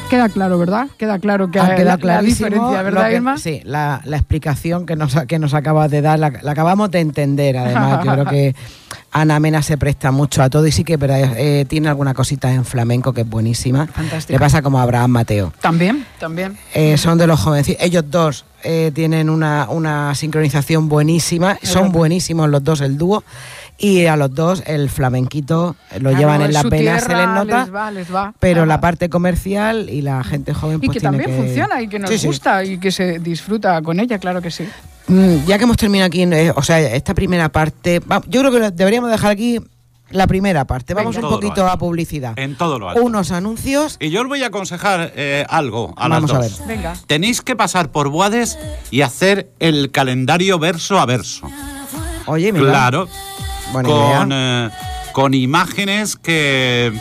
Queda claro, ¿verdad? Queda claro que queda la diferencia, ¿verdad, Irma? Sí, la explicación que nos acabas de dar, la acabamos de entender, además. Yo creo que Ana Mena se presta mucho a todo y sí que tiene alguna cosita en flamenco que es buenísima. Fantástico. Le pasa como a Abraham Mateo. También. Son de los jovencitos. Ellos dos tienen una sincronización buenísima. Son buenísimos los dos, el dúo. Y a los dos el flamenquito lo llevan en las venas, se les nota, les va. pero la parte comercial y la gente joven pues y que también funciona y que nos gusta y que se disfruta con ella, claro que sí. Ya que hemos terminado aquí, esta primera parte, yo creo que deberíamos dejar aquí la primera parte. Vamos un poquito a publicidad. En todo lo alto. Unos anuncios. Y yo os voy a aconsejar algo a las dos. Vamos a ver. Venga. Tenéis que pasar por Boades y hacer el calendario verso a verso. Oye, mira. Claro. Con imágenes que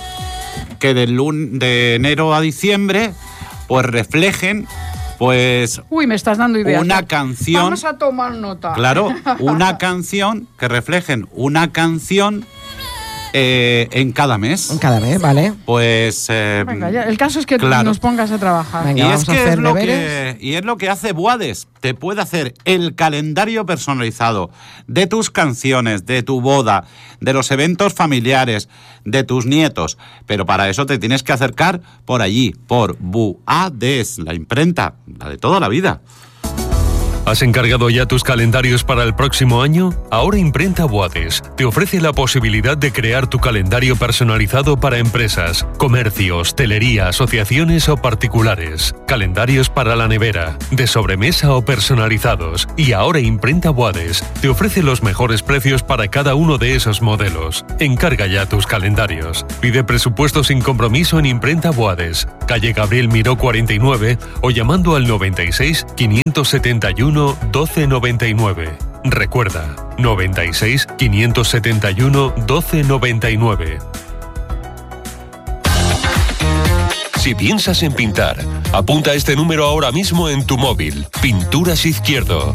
de enero a diciembre pues reflejen pues me estás dando ideas. Una canción. Vamos a tomar nota. Claro, una canción que reflejen una canción en cada mes. En cada mes, vale. Pues venga, ya. El caso es que nos pongas a trabajar. Venga, vamos a hacer deberes. Y es lo que hace Boades. Te puede hacer el calendario personalizado de tus canciones, de tu boda, de los eventos familiares, de tus nietos. Pero para eso te tienes que acercar por allí, por Boades, la imprenta, la de toda la vida. ¿Has encargado ya tus calendarios para el próximo año? Ahora Imprenta Boades te ofrece la posibilidad de crear tu calendario personalizado para empresas, comercio, hostelería, asociaciones o particulares. Calendarios para la nevera, de sobremesa o personalizados. Y ahora Imprenta Boades te ofrece los mejores precios para cada uno de esos modelos. Encarga ya tus calendarios. Pide presupuesto sin compromiso en Imprenta Boades, calle Gabriel Miró 49 o llamando al 96 571 1299. Recuerda, 96 571 1299. Si piensas en pintar, apunta este número ahora mismo en tu móvil. Pinturas Izquierdo,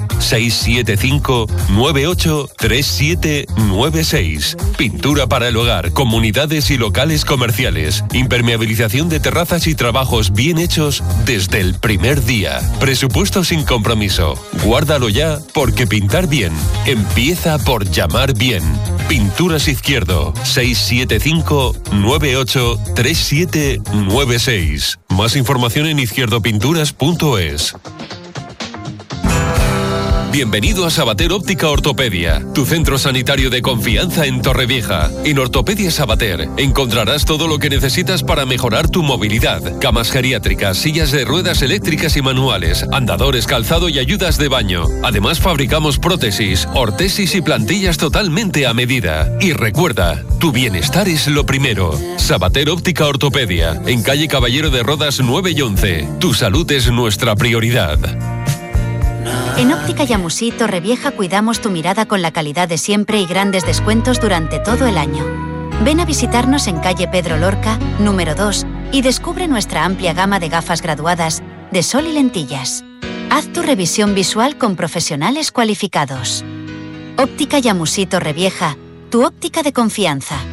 675-983796. Pintura para el hogar, comunidades y locales comerciales. Impermeabilización de terrazas y trabajos bien hechos desde el primer día. Presupuesto sin compromiso. Guárdalo ya, porque pintar bien empieza por llamar bien. Pinturas Izquierdo, 675-983796. Más información en izquierdopinturas.es. Bienvenido a Sabater Óptica Ortopedia, tu centro sanitario de confianza en Torrevieja. En Ortopedia Sabater encontrarás todo lo que necesitas para mejorar tu movilidad. Camas geriátricas, sillas de ruedas eléctricas y manuales, andadores, calzado y ayudas de baño. Además fabricamos prótesis, ortesis y plantillas totalmente a medida. Y recuerda, tu bienestar es lo primero. Sabater Óptica Ortopedia, en calle Caballero de Rodas 9 y 11. Tu salud es nuestra prioridad. En Óptica Yamusí Torrevieja cuidamos tu mirada con la calidad de siempre y grandes descuentos durante todo el año. Ven a visitarnos en calle Pedro Lorca, número 2, y descubre nuestra amplia gama de gafas graduadas de sol y lentillas. Haz tu revisión visual con profesionales cualificados. Óptica Yamusí Torrevieja, tu óptica de confianza.